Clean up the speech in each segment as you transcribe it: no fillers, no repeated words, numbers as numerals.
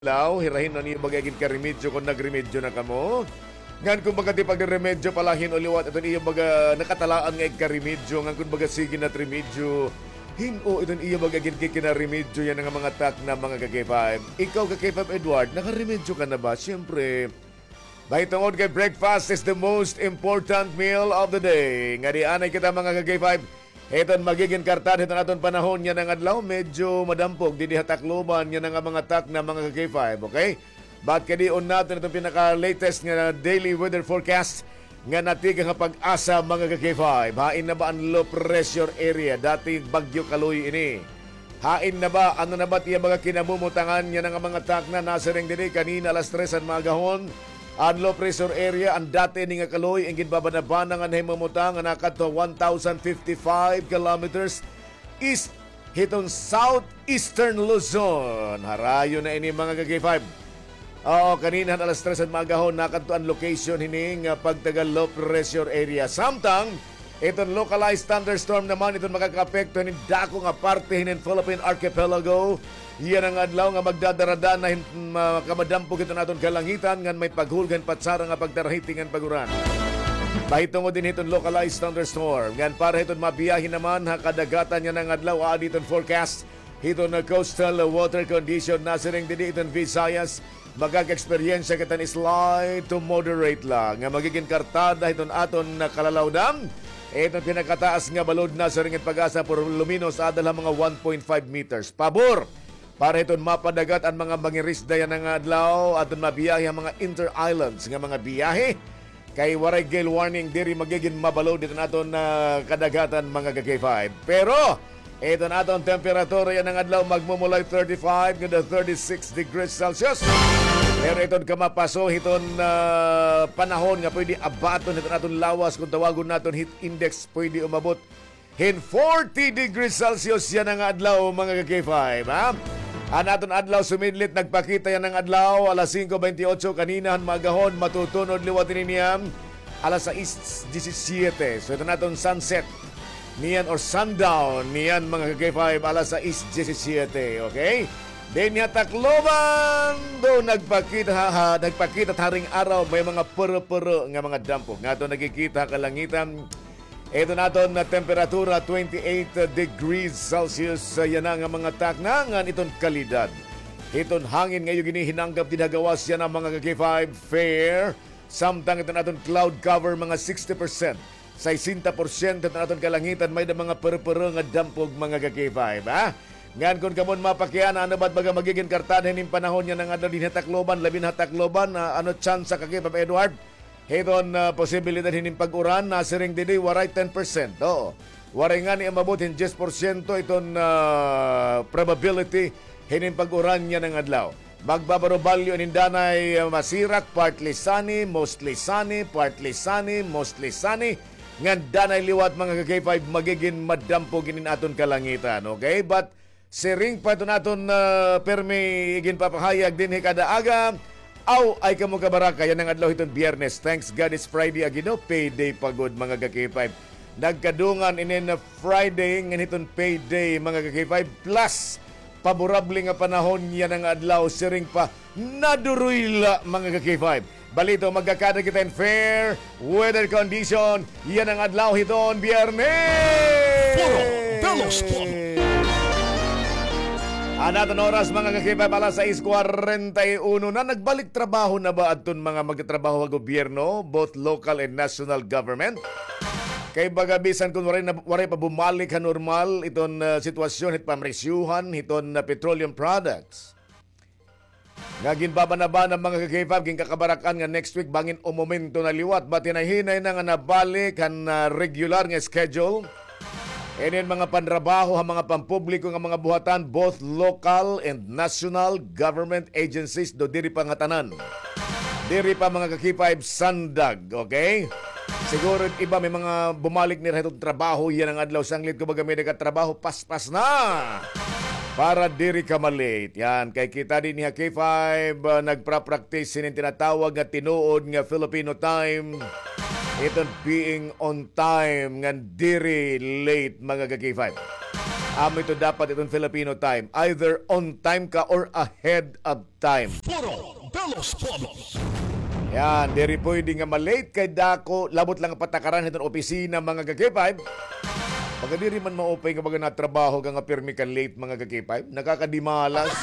Law, hirahin na niyo bagagin ka remedyo kung nagremedyo na kamo. Ngan kung baga ti pagremedyo palahin uliwat ito niyo baga nakatalaan nga ka-remedyo. Ngan kung baga sige na remedyo. Hino ito niyo bagagin kikinaremedyo yan ng mga tak na mga ka-K5. Ikaw ka-K5 Edward, nakaremedyo ka na ba? Siyempre, dahil tungod kay breakfast is the most important meal of the day. Nga di anay kita mga ka-K5. Iton magiging kartad ito naton panahon yan ang adlaw medyo madampog di hatakloban yan ang mga tak na mga K5, okay? But kadion natin itong pinaka-latest nga daily weather forecast nga natig nga pag-asa mga K5. Hain na ba ang low pressure area dati bagyo Kaloy ini? Hain na ba ano na ba tiya mga kinamumutangan yan ang mga tak na nasa ring diri kanina alas 3 ang magahon? Ang low pressure area, ang dati ni nga Kaloy, ang ginbabanabana nga nahimamutang nga nakato 1,055 kilometers east hitong southeastern Luzon. Harayo na ini mga K5. Oo, kanina alas 3 ang magahon, nakato ang location hining pagtagal low pressure area. Samtang, itong localized thunderstorm naman, itong makaka-apekto ni dako nga parte hinin Philippine Archipelago. Yan ang adlaw nga magdadarada na kamadampog ito naton kalangitan ngan may paghulgan patsara nga pagdarahitingan paguran. Bahitungod din itong localized thunderstorm. Ngan para itong mabiyahin naman ha kadagatan yan ang adlaw aadi itong forecast. Itong na coastal water condition na siring din itong Visayas. Magkaka-eksperyensya kita ni slight to moderate lang. Nga magiging kartada itong aton na kalalawdam. Itong pinakataas nga balod na sa ringit pag-asa por luminos adala mga 1.5 meters. Pabor! Para iton mapadagat ang mga mangirisda yan ng adlaw at mabiyahe ang mga inter-islands nga mga biyahe. Kay waray gale warning diri magiging mabalod dito naton na kadagatan mga K5. Pero ito naton temperatura yan ng adlaw magmumulay 35 to 36 degrees Celsius. Pero iton kamapaso iton panahon nga pwede abaton ito naton lawas kung tawagon naton heat index pwede umabot in 40 degrees Celsius yan ang adlaw mga K5. Ha? Anaton adlaw sumidlit nagpakita yan ng adlaw alas 5:28 kanina magahon matutunod liwatin niyam alas 6:17. So ito naton sunset niyan or sundown niyan mga K5 alas 6:17, okay? Then Tacloban do nagpakita taring araw may mga puro-puro nga mga dampog. Ngato nakikita kalangitan. Ito naton na temperatura 28 degrees Celsius yan ang mga taknangan itong kalidad. Itong hangin ngayon ginihinanggap dinagawas yan ang mga K5 fair. Samtang ito naton cloud cover mga 60%. Sa 60% ito naton kalangitan may da mga puro-puro nga dampog mga K5. Ha? Ngan kung kamon mapakyan ano ba't baga magiging kartadahin yung panahon yan ng din hatakloban, labing hatakloban ano chance sa K5 Edward? Hiton posibilidad hining pag-uran na siring didi waray 10%. Oo. Waray nga ni amabutin 10% iton probability hining pag-uran niya ng adlaw. Magbabarobalyo nindanay masirak, partly sunny, mostly sunny, partly sunny, mostly sunny. Ngan danay liwat mga K5 magiging madampo ginin aton kalangitan. Okay? But siring pa ito naton permi igin papahayag din kada aga. Aw, ay kamo kabaraka, yan ang adlaw itong Biyernes. Thanks God it's Friday agino, payday pagod mga K5. Nagkadungan inin na Friday, ng itong payday mga K5. Plus, paborable nga panahon yan ang adlaw, siring pa, naduruyla mga K5. Balito, magkakada kita in fair weather condition, yan ang adlaw itong Biyernes! Puro Velos Polo! Anaton oras mga K5 alas 6:41 na nagbalik trabaho na ba adton mga magtatrabaho sa gobyerno, both local and national government? Kay bagabisan kung waray pa bumalik ka normal iton sitwasyon hit pamresyuhan hiton petroleum products. Nga ginbabanaba ng mga K5 ginkakabarakan nga next week bangin o momento na liwat but hinahinay na nga nabalik kan regular nga schedule. Yan mga panrabaho, mga pampubliko ng mga buhatan, both local and national government agencies do diri pa nga tanan. Diri pa mga K5 sandag, okay? Siguro iba may mga bumalik ni itong trabaho, yan ang adlaw sanglit ko baga may trabaho, paspas na! Para diri ka malate. Yan, kay kita din ni K5, nagpra-practice sining tinatawag nga tinuod nga Filipino time. Itong being on time nga diri late mga K5. Amo ito dapat itong Filipino time. Either on time ka or ahead of time. Puro Belos Pueblos. Yan, diri pwede nga malate kay dako, labot lang ang patakaran itong opisina mga kakipay. Pagka diri man maupay nga baga na trabaho nga pirmi kan late mga kakipay, nakakadimalas.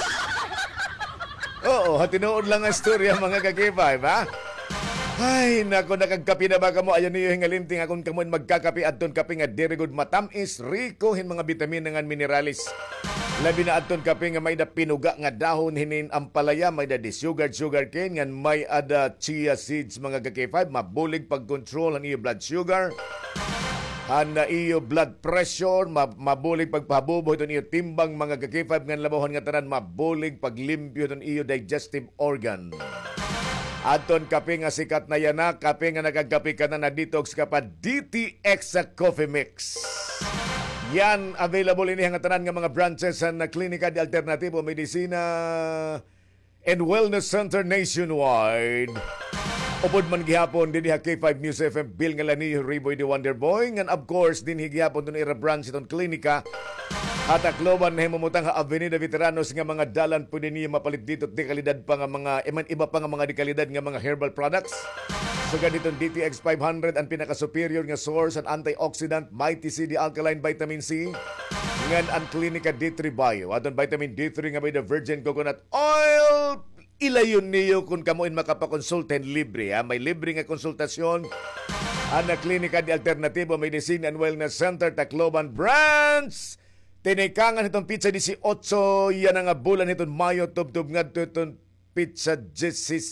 Oo, tinuod lang ang storya mga kakipay, ha? Ay, nako, nakagkapi na ba ka mo? Ayan niyo hingalinting akong kamoy magkakapi at ton kapi nga diri good matamis, rico hin mga bitamin nga mineralis. Labi na aton kape nga may da pinuga nga dahon hinin ampalaya, may da sugar cane, nga may ada chia seeds mga kakay-5, mabulig pag-control ang iyo blood sugar. Ang iyo blood pressure, mabulig pagpahabubo ito iyo timbang mga kakay-5, nga labawan nga tanan, mabulig paglimpyo ito iyo digestive organ. Aton kape nga sikat na yana, kape nga nagagapi ka na detox ka pa, DTX sa Coffee Mix. Yan, available ini ang tanan nga mga branches sa Klinika de Alternativo Medicina and Wellness Center nationwide. Upod man gihapon din K5 News FM Bill nga lani Riboy de Wonderboy, and of course din higihapon dun ira branch itong klinika at akloban na himumutang ha Avenida Veteranos nga mga dalan pwede niyo mapalit dito di kalidad pa nga mga iba pa nga mga di kalidad nga mga herbal products. So ganitong DTX 500 ang pinaka-superior nga source and antioxidant Mighty CD Alkaline Vitamin C ngan ang Klinika D3 Bio aton vitamin D3 nga may the virgin coconut oil. Ilayon niyo kung kamuin makapakonsulten libre. Ha? May libre nga konsultasyon ang Klinika de Alternativo Medicine and Wellness Center Tacloban Branch. Tinikangan itong pizza 18, yan ang bulan itong Mayo, tubtub nga itong pizza 26.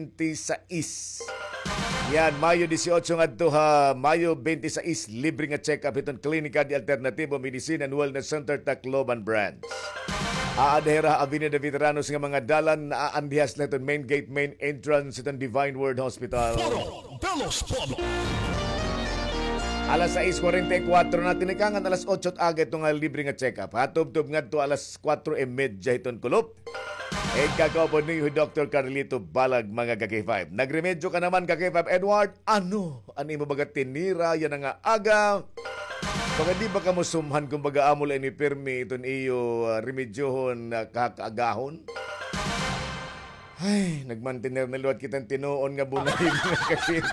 Yan, Mayo 18 nga ito ha, Mayo 26, libre nga check-up itong Klinika de Alternativo Medicine and Wellness Center Tacloban Branch. Aadhera Avenida Veteranos nga mga dalan na aandihas na itong main gate, main entrance itong Divine Word Hospital. Puro Belos Pueblos. Alas 6:44 na tinikangan alas 8 aga itong libre nga check-up. Tub-tub nga ito alas 4:30 itong kulop. Kakaupo ni Dr. Carlito Balag mga Kaki-5. Nagremedyo ka naman Kaki-5 Edward. Ano mo baga tinira yan nga aga? Baka di ba ka mo sumhan kung baga amol ni Permi itong iyo remedyohon kakaagahon? Ay, nagmantiner na luwat kitang tinuon nga bunay mga Kaki-5.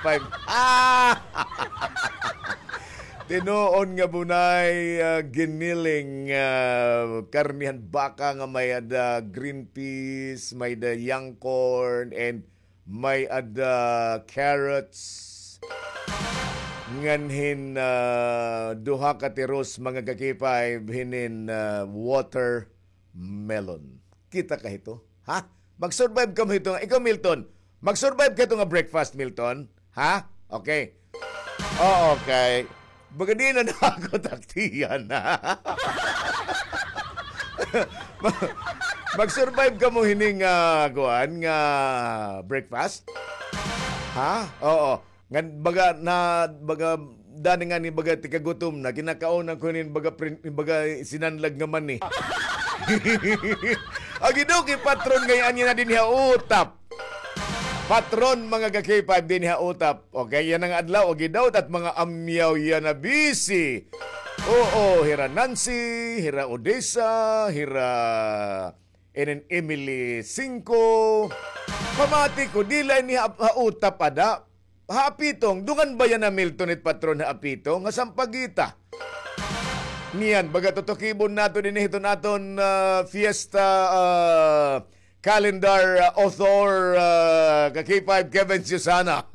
Tinuon nga bunay giniling karnihan baka nga may ada green peas, may da young corn, and may ada carrots. Nganhin duha ka tiros mga Kaki-5 hinin watermelon. Kita ka ito? Ha? Mag-survive ka mo ito. Ikaw Milton, mag-survive ka ito nga breakfast Milton? Ha? Okay. Oh, okay. Baga di na ako taktiyan. Mag-survive ka mo hining guan nga breakfast? Ha? Oo. Ngan baga dani nga ni baga tikagutom na kinakaon ko nin baga sinanlag nga man ni. Agidoki patron ngayon niya na din ha utap. Patron mga Kaki-5 din ha utap. Okay, yan ang adlaw. Okay daw at mga amyaw yan na busy. Oo, hira Nancy, hira Odessa, hira Emily 5. Pamati ko, di lang ni ha utap ada. Haapitong, dungan ba yan na Milton at patron haapitong? Nga sampagita. Niyan, baga tutukibon nato din ito naton fiesta calendar author Kaki-5 Kevin Susana.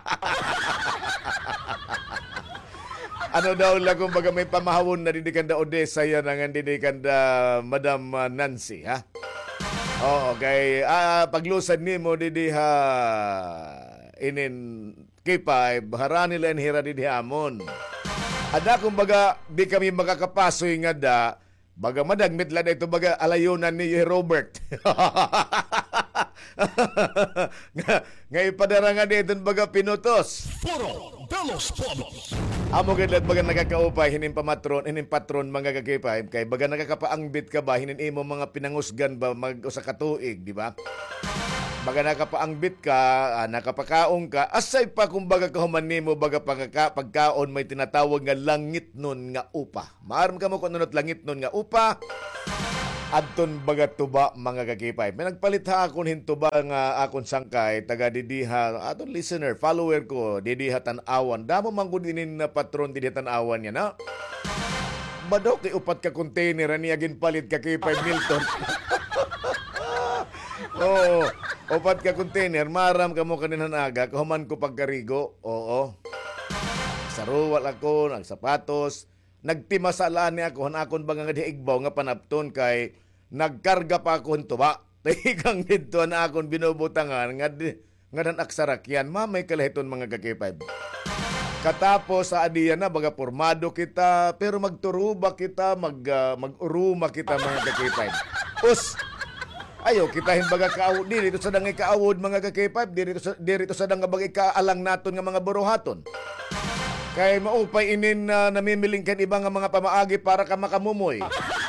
Ano daw lang kung baga may pamahawon na didikan da Odessa yan ang didikan da Madam Nancy, ha? Oo, okay. Paglusad ni mo didi ha inin K5, harani lang hira didi hamon. Ada kung baga di kami makakapasoy nga da, baga madagmit lang ito baga alayunan ni Robert. nga ipadara nga dito baga pinutos. Puro Belos Pueblos. Amo gidlat baga nakakaupay hinin patron mga Kaki-5 kay baga nakakapaangbit ka ba hinin imo mga pinangusgan ba mag usa ka tuig, di ba? Baga nakapaangbit ka, nakapakaong ka, asay pa kumbaga kahuman nimo baga pagkaon may tinatawag nga langit nun nga upa. Maaram ka mo kung anot langit nun nga upa, adton baga tuba mga kakipay. May nagpalit ha akon hintuba nga akon sangkay, taga didiha, aton listener, follower ko, didiha tanawan. Damo man gud inin na patron didiha tanawan niya na. Badaw kay upat ka container niya ginpalit ka kay 5 Milton. Oo, upat ka container, maram ka mo kaninan aga, kahuman ko pagkarigo, oo. Saruwal ako, nagsapatos, nagtimasalaan niya ako, hanakon ba nga diigbaw nga panapton kay nagkarga pa ako tuba. Tikang dito na akong binubutangan, nga dan aksarakyan, mamay kalahiton mga kakipay. Katapos sa adiya na, baga formado kita, pero magturuba kita, mag-uruma kita mga kakipay. Us, ayaw, kitahin baga kaawod, dito sa dangay kaawod mga kakipay, dito sa dangay bagay kaalang naton nga mga buruhaton. Kay maupay inin na namimiling kan ibang mga pamaagi para ka makamumoy.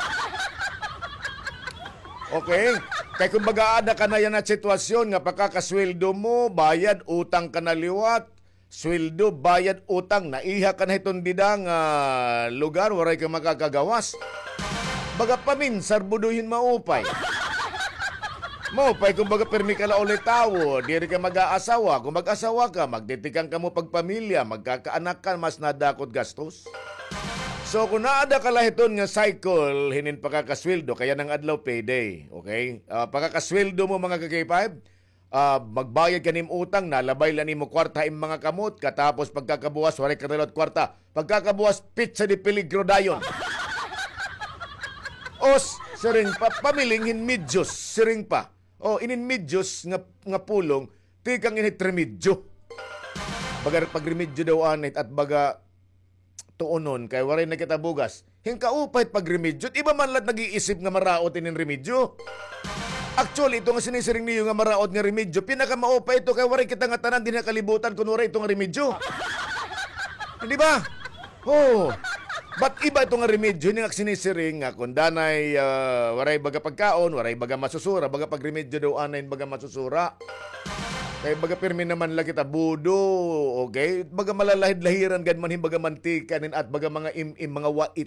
Okay? Kay kumbaga ada ka na yan at sitwasyon nga pagkakasweldo mo, bayad, utang ka na liwat, sweldo, bayad, utang, naiha ka na itong bidang lugar, waray ka makakagawas. Baga paminsar, buduhin maupay. Maupay, kung baga permi ka la ulit tawo, diri ka mag-aasawa. Kung mag-asawa ka, magtitikan ka mo pagpamilya, magkakaanak ka, mas nadakot gastos. So kung naada ka lahiton nga cycle, hinin pagkakasweldo, kaya ng adlaw payday, okay? Pagkakasweldo mo mga kakipay, magbayad ka nim utang, nalabay lang mo kwarta im mga kamot, katapos pagkakabuwas, waray kanilot kwarta. Pagkakabuwas, pizza di peligro dayon. Os, siring pa, pamilinghin midyos, siring pa. O, inin midyos nga pulong, tikang init remedyo. Baga pagremedyo daw anit at baga tuonon, kay waray na kita bugas. Hingkaupay pagremedyo, iba man lat nag-iisip nga maraot inin remedyo. Actually, ito nga sinisiring niyo nga maraot nga remedyo, pinakamaupay ito kay waray kita nga tanan din nakalibutan kung waray ito nga remedyo. Hindi ba? Oh, but iba ito nga remedyo, hindi nga sinisiring nga kung danay waray baga pagkaon, waray baga masusura, baga pagremedyo daw anayin baga masusura. Kaya baga pirmi naman lang kita budo, okay? Baga malalahid-lahiran gan man baga mantika at baga mga mga wait.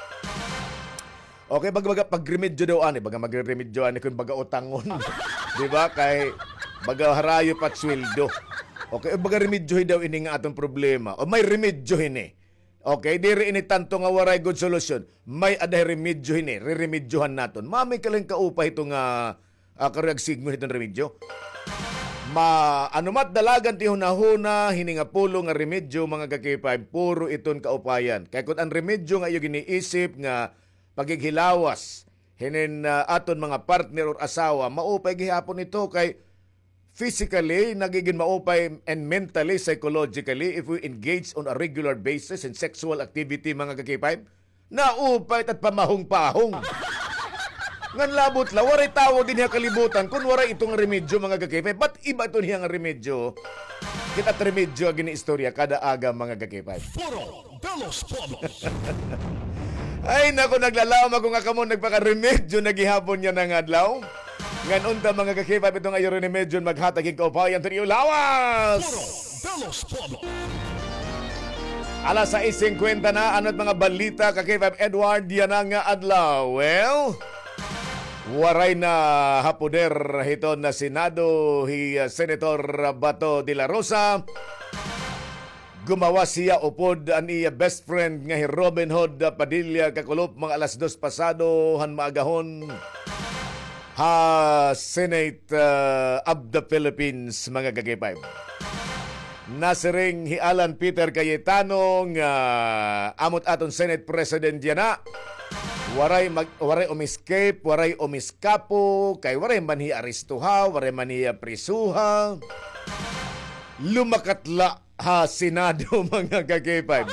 Okay, baga pagremedyo daw ani, baga magremedyo ani kun baga utangon. Di ba? Kay baga harayo pat sweldo. Okay, baga remedyo daw ini nga atong problema. O may remedyo ini. Okay, diri ini tanto nga waray good solution. May aday remedyo ini, re-remedyohan naton. Mami kaling kaupay ito nga karag sigmo itong remedyo. Anumat dalagan ti hunahuna hininga pulo nga remedyo mga kakipay, puro iton kaupayan. Kaya kung ang remedyo nga iyo giniisip nga pagighilawas hinin aton mga partner or asawa, maupay gihapon ito kay physically nagiging maupay and mentally, psychologically if we engage on a regular basis in sexual activity mga kakipay, naupay at pamahong-pahong. Ngan labot la, waray tawo din niya kalibutan kung waray itong remedyo mga kakipay. Ba't iba ito niya nga remedyo? Kita't remedyo gini istorya kada aga mga kakipay. Puro Belos Pueblos. Ay naku, naglalawam ako nga kamo nagpaka-remedyo na gihapon niya ng adlaw. Ngan unta mga kakipay itong ayo remedyo maghatagig kaupayan to niyo lawas! Puro Belos Pueblos. Alas 6:50 na, ano't mga balita kakipay Edward yan nga adlaw. Well, waray na hapoder hito na Senado Senator Bato de la Rosa. Gumawa siya upod ang iya best friend nga Robin Hood Padilla kakulop mga alas 2 pasado han maagahon Senate of the Philippines mga kakipay. Nasiring hialan Peter Cayetano nga amot aton Senate President yan na. Waray umiscape, waray umiskapo, kay waray man hi aristuha, waray man hi prisuha. Lumakatla ha Senado mga kakipay.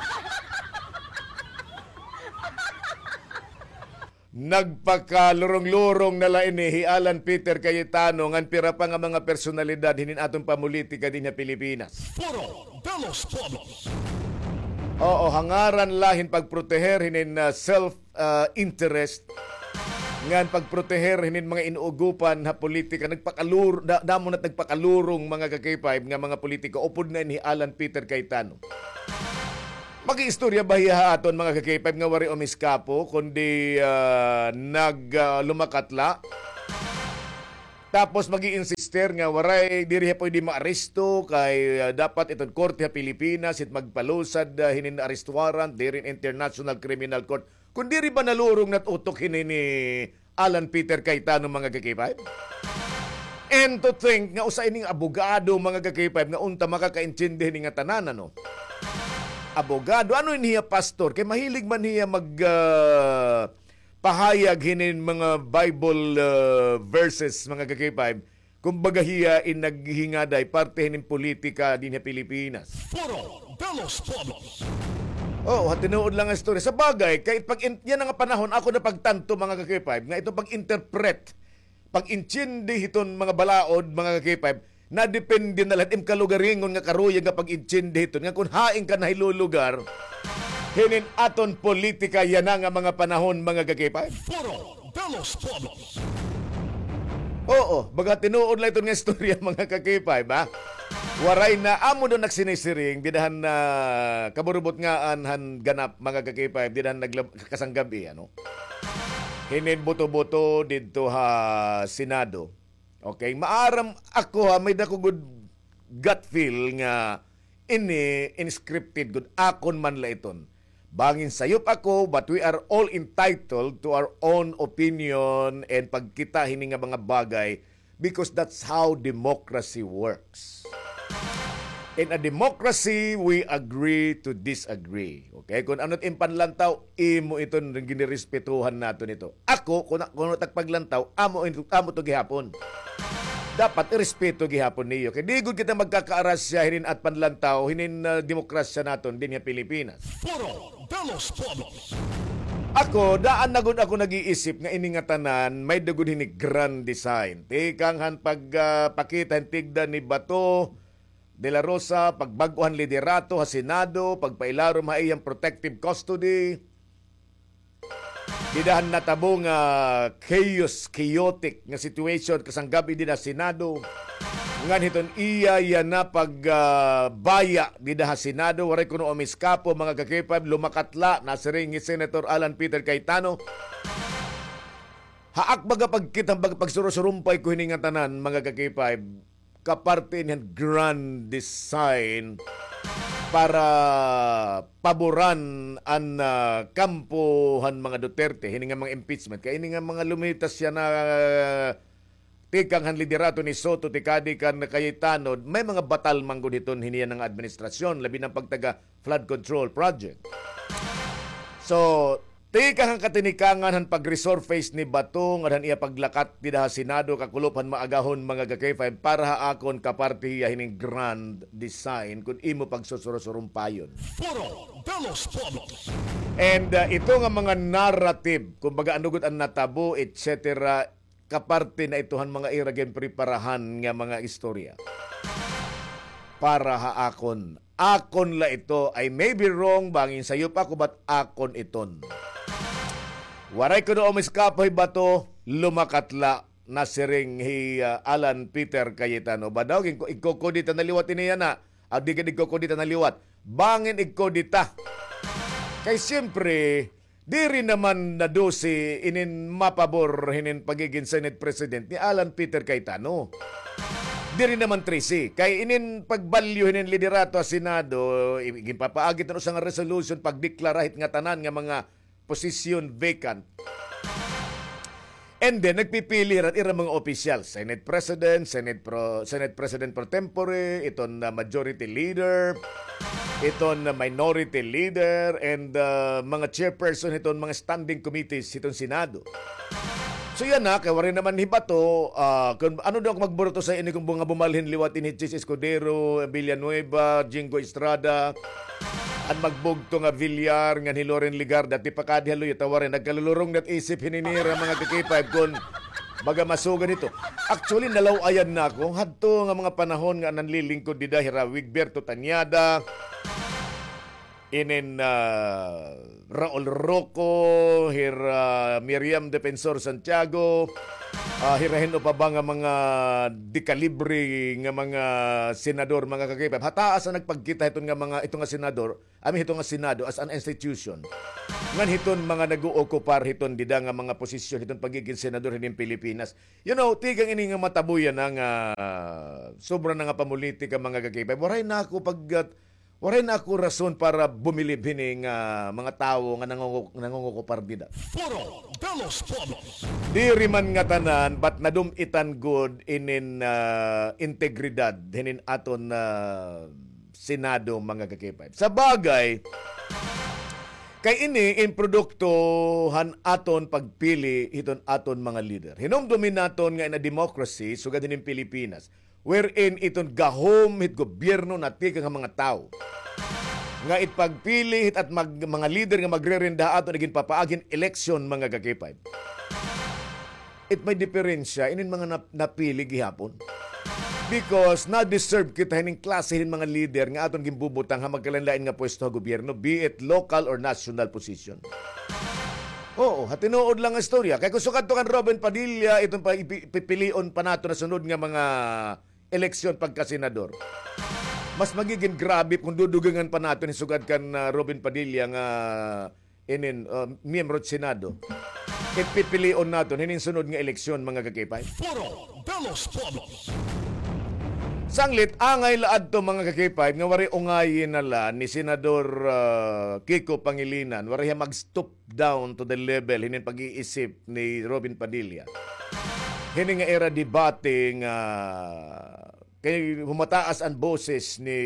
Nagpakalurong-lurong na lain ni hialan Peter Cayetano ngan pira pa nga mga personalidad hinin atong pamulitika din sa Pilipinas. Puro Belos Pueblos. Oo, hangaran lahin pagproteher hinin self-interest ngan pagproteher hinin mga inuugupan ha politika damo na't nagpakalurong mga kakay-5 nga mga politiko upod na ni Alan Peter Cayetano. Mag-iistorya bahiya aton mga kakay-5 nga wari omiskapo kundi lumakatla. Tapos magi-insister nga waray diri pwede maaresto kay dapat itong korte sa Pilipinas it magpalusad hinin arrest warrant diri International Criminal Court. Kung diri ba nalurong nat utok hinin ni Alan Peter Cayetano mga kakay-5? And to think nga usa ining abogado mga kakay-5 nga unta makakaintindi ni nga tanan ano. Abogado ano niya pastor kay mahilig man niya mag pahayag hinin mga Bible verses mga kakay-5 kumbaga hiya in naghingaday parte hinin politika din sa Pilipinas. Foro de los Pueblos. Oh, tinuod lang ang story. Sa bagay, kahit pag yan ang panahon, ako na pagtanto mga kakay-5 nga ito pag-interpret, pag-intindi hiton mga balaod mga kakay-5 na depende na lahat im kalugaringon nga karuya nga pag-intindi hiton nga kung haing ka na hilulugar hinin aton politika yan nga mga panahon mga kakay-5. Foro de los Pueblos. Oo, baga tinuod lang ito nga istorya mga kakay-5 ha. Waray na amo doon nagsinisiring, didahan na kaburubot nga han ganap mga kakay-5, didahan kasanggabi ano. Hinin buto-buto dito ha Senado. Okay, maaram ako ha, may dako good gut feel nga unscripted good akon man la iton. Bangin sayop ako, but we are all entitled to our own opinion and pagkita hini nga mga bagay because that's how democracy works. In a democracy, we agree to disagree. Okay? Kung ano't impanlantaw, imo ito ginirespetuhan nato nito. Ako, kung tagpaglantaw, amo to gihapon. Dapat irespeto gihapon niyo. Kaya di gud kita magkakaaras siya hinin at panlantaw, hinin demokrasya naton din nga Pilipinas. Foro de los Pueblos. Ako, daan na gud ako nag-iisip nga ini nga tanan, may dagod hini grand design. Tikang han pagpakita tigda ni Bato de la Rosa, pagbaguhan liderato ha Senado, pagpailarom ha iyang protective custody. Didahan natabo nga chaotic nga situation kasanggabi din na Senado. Ngan hiton iya yan na pagbaya didaha Senado. Waray kuno omiskapo mga kakay-5 lumakatla na siring ni Senator Alan Peter Cayetano. Haak baga pagkitang pagsurusurumpay ko hininga tanan mga kakay-5 kaparte niyan grand design para paboran ang kampuhan mga Duterte hini nga mga impeachment kay ini nga mga lumitas siya na tikang han liderato ni Soto tikadi kan Cayetano may mga batal manggod hiton hiniya ng administrasyon labi ng pagtaga flood control project. So tikang katinikangan han pag-resurface ni Bato nga iya paglakat didaha Senado kakulopan maagahon mga kakay-5 para haakon kapartiya hining grand design kun imo pagsusurusurumpayon. Foro de los Pueblos. And ito nga mga narrative kumbaga anugot ang natabo etc. kaparte na itohan mga iragen preparahan nga mga istorya. Para haakon. Akon la ito ay may be wrong bangin sayo pa ko but akon iton. Waray ko noong miskapoy Bato, lumakatla na siring Alan Peter Cayetano. Badaw, igkokodita na liwat niya na. Di ka igkokodita na liwat. Bangin igkodita. Kay siyempre, di rin naman na dosi inin mapabor hinin pagiging Senate President ni Alan Peter Cayetano. Di rin naman Tracy. Kay inin pagbalyo hinin liderato sa Senado, ipapaagit na usang resolution pagdeklarahit nga tanan nga mga posisyon vacant. And then, nagpipili rin irang mga opisyal. Senate President, Senate President pro tempore, iton na majority leader, iton na minority leader, and mga chairperson iton mga standing committees iton Senado. So yan na, kaya rin naman hibato, kung ano daw magburoto sa ini kung mga bumalhin liwat ni Chis Escudero, Villanueva, Jingo Estrada, at magbugto nga Villar nga ni Loren Ligarda ti pakadhalo tawarin nagkalulurong nat isip hininira mga kakay-5 kon baga masugan ito. Actually nalawayan na ako hadto nga mga panahon nga nanlilingkod dida hira Wigberto Tanyada inin Raul Rocco, Miriam Defensor Santiago, hirahin o pa ba nga mga dekalibre nga mga senador, mga kakipap. Hataas ang nagpagkita itong nga senador, itong nga senado as an institution. Ngan hiton mga nag-uokupar hiton dida nga mga posisyon hiton pagiging senador hining Pilipinas. You know, tigang ini nga matabuyan nga sobra na nga pamulitika mga kakipap. Waray na ako rason para bumilib hining mga tao nga nangungukupar dida. Foro de los Pueblos. Diri man nga tanan, but nadumitan good inin integridad hinin aton Senado mga kakipay. Sa bagay, kay ini in produktohan aton pagpili hiton aton mga leader. Hinumdumin naton nga in a democracy sugad hinin Pilipinas, wherein iton gahom hit gobyerno natin nga mga tao nga itpagpili hit at mga leader nga magre-renda ato naging papaagin eleksyon mga kakipay. It may diferensya inin mga napili gihapon. Because na-deserve kita hining klase hining mga leader nga aton gimbubutang ha magkalanlain nga pwesto sa gobyerno, be it local or national position. Oo, hatinuod lang ang istorya. Kaya kung sukat to kan Robin Padilla, itong pipilion pa nato na sunod nga mga eleksyon pagka-senador. Mas magiging grabe kung dudugangan pa nato ni sugat kan Robin Padilla nga miyembro sa Senado. Ipipilion nato hining sunod nga eleksyon mga kakipay. Foro de los Pueblos. Sanglit, angay laad to mga kakipay, nga wari ungayin nala ni Senador Kiko Pangilinan, wari mag-stop down to the level, hinin pag-iisip ni Robin Padilla. Hinin nga era debate nga kay humataas ang boses ni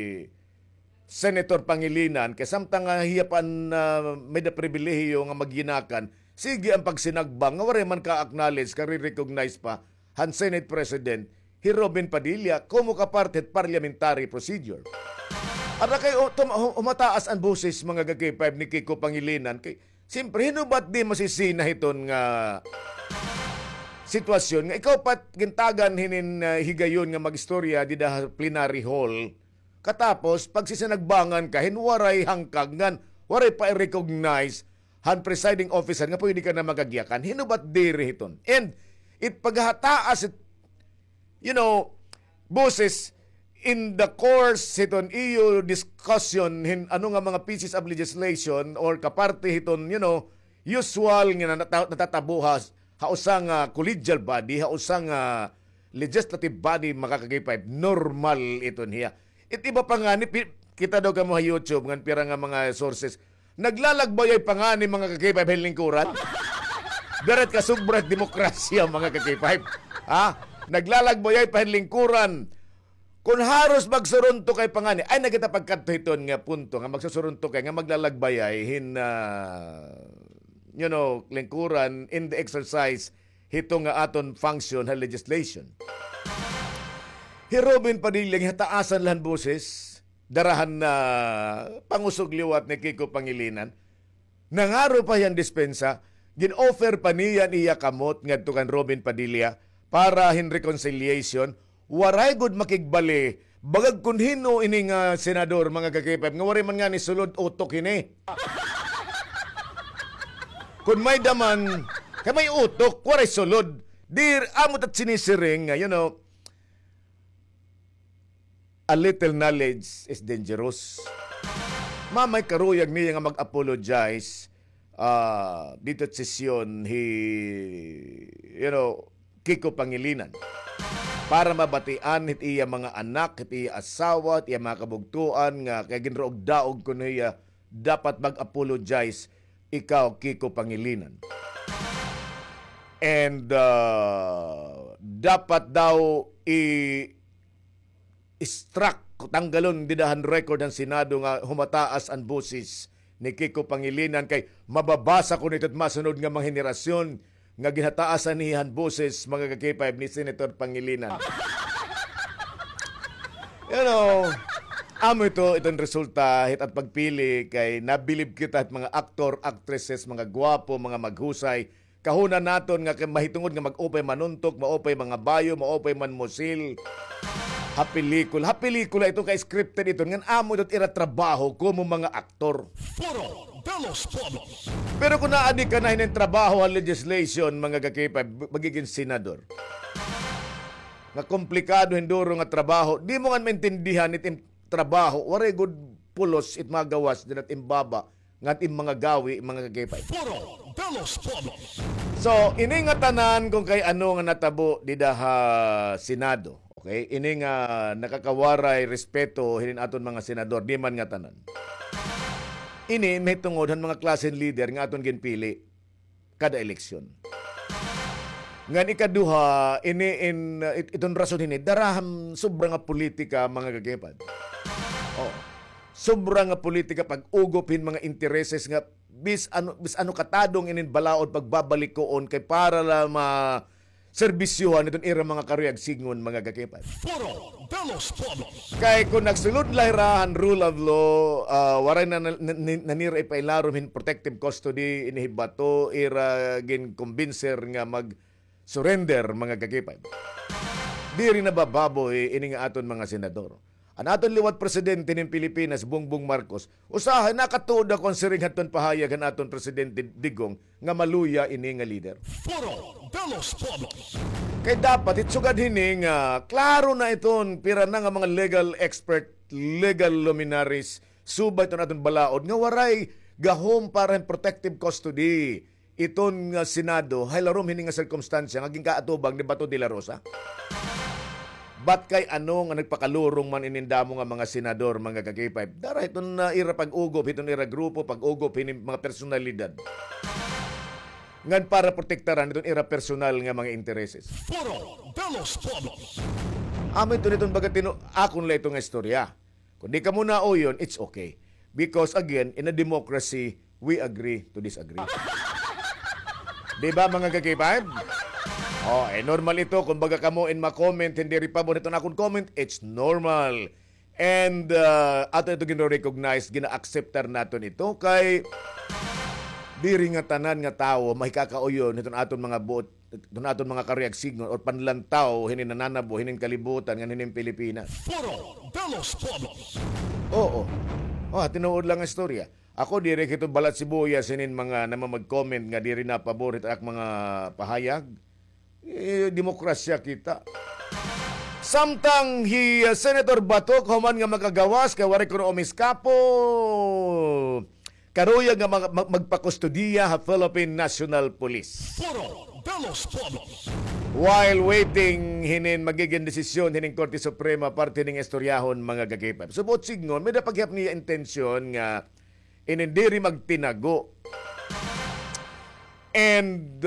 Senator Pangilinan, kay samtang hiyapan may da pribilehiyo nga magyinakan, sige ang pagsinagbang, nga wari man ka-acknowledge, ka-recognize pa, han Senate President, Robin Padilla, como kapartet parliamentary procedure. At kay umataas ang boses mga gagay-5 ni Kiko Pangilinan, kay siyempre, hinubat di masisina hiton nga sitwasyon nga ikaw pat gintagan hinin higayon nga magistorya di da plenary hall. Katapos, pag sisinagbangan ka, hinwaray hangkag ngan, waray pa i-recognize han presiding officer nga pwede ka na magagyakan. Hinubat diri hiton. And it paghataas boses in the course hiton iyo discussion ano nga mga pieces of legislation or kaparte hiton usual nga natatabuhas hausang collegial body hausang legislative body makakagipay normal iton hiya. Iba pa nga ni kita daw ka mo YouTube ngan pira nga mga sources naglalagbayay pa nga ni mga kakipay lingkuran. Deret ka subrat demokrasya mga kakipay. Naglalagbayay pa lingkuran. Kung haros magsurunto kay pangani, ay nagita pagkatuhiton nga punto nga magsusurunto kay nga maglalagbayay lingkuran in the exercise hito nga aton function ha legislation. Robin Padilla nga taasan lan boses darahan na pangusog liwat ni Kiko Pangilinan. Nangaro pa yan dispensa, gin-offer pa niyan iya kamot ngadto kan Robin Padilla para hin reconciliation, waray good makigbali, bagag kun hino ining senador mga kakipap, nga waray man nga ni sulod utok ini. Kung may daman, kay may utok, waray sulod. Dir, amot at sinisiring, a little knowledge is dangerous. Mamay karuyag niya nga mag-apologize dito at sesyon Kiko Pangilinan para mabatian hit iya mga anak, hit iya asawa, hit iya mga kabugtuan nga kay ginroog daog kun iya dapat mag-apologize ikaw Kiko Pangilinan. And dapat daw i-struck tanggalon didahan record ng Senado nga humataas ang boses ni Kiko Pangilinan kay mababasa ko nito't masunod nga mga henerasyon nga ginhataasan nihan boses mga kakipay ni Senator Pangilinan. Amo itong resulta hit at pagpili kay nabilib kita at mga aktor, actresses, mga gwapo, mga maghusay. Kahuna naton nga mahitungod nga mag-opay manuntok, maopay mga bayo, maopay man musil. Ha pelikula ito kay scripted ito ngan amo dot ira trabaho ko mo mga aktor. Foro de los Pueblos. Pero kung naadi ka na hinin trabaho ang legislation mga kakipay magiging senador. Nga komplikado hinduro nga trabaho, di mo nga maintindihan itim trabaho, wari good pulos it magawas din at imbaba nga im mga gawi mga kakipay. Foro de los Pueblos. So, ini nga tanan kung kay ano nga natabo di daha Senado. Okay? Ini nga nakakawaray respeto hinin aton mga senador, di man nga tanan. Ini may tungod han mga klase leader nga aton ginpili kada eleksyon. Ngan ikaduha, iton rason hini, daraham sobra nga politika mga kagipad. Oh. Sobra nga politika pag-ugopin mga intereses nga bis ano katadong inin balaod pagbabalik koon kay para la serbisyuhan itong ira mga karuyag singon mga kakipad. Foro de los Pueblos. Kay kung nagsulod lahirahan rule of law, waray na nanira ipailarom hin protective custody inihibato ira gin convincer nga mag-surrender mga kakipad. Di rin nabababoy ini nga aton mga senador. Ang aton liwat presidente ng Pilipinas, Bongbong Marcos, usahay nakatuod akong siring haton pahayag ang aton presidente Digong nga maluya ini nga leader. Foro de los Pueblos. Kay dapat itsugad hini nga klaro na iton pira na nga mga legal expert, legal luminaries, subay iton aton balaod nga waray gahom para in protective custody. Iton nga Senado, hay larom hini nga circumstansya nga ginkaatubang ni Bato de la Rosa. Bat kay ano nga nagpakalurong man inindamo nga mga senador, mga kakipay. Dara iton na ira pag-ugop, iton ira grupo, pag-ugop hini mga personalidad. Ngan para protektaran iton ira personal nga mga intereses. Foro de los Pueblos. Amin ito nitong bagatino, akong la itong istorya. Kung di ka muna o yun, it's okay. Because again, in a democracy, we agree to disagree. Diba mga kakipay? Normal ito. Kung baga ka mo in ma-comment, hindi rin pa mo nito na akong comment, it's normal. And ato ito gino-recognize, gina-acceptar natin ito kay di rin nga tanan nga tao mahikakauyon itong aton mga buot, itong aton mga kariyag signon or panlantaw, hinin nananabo, hinin kalibutan, hinin Pilipinas. Foro de los Pueblos. Oo. Tinuod lang ang istorya. Ako di rin ito balat sibuyas, hinin mga namamag-comment nga di rin na paborit ak mga pahayag. Demokrasya kita. Samtang Senator Batok human nga magagawas kay wari ko umiskapo karuya nga magpakustudiya ha Philippine National Police. Foro de los Pueblos. While waiting hinin magiging desisyon hinin Korte Suprema parte ning istoryahon mga gagipap. Subot signon may dapaghap niya intensyon nga inindiri magtinago. And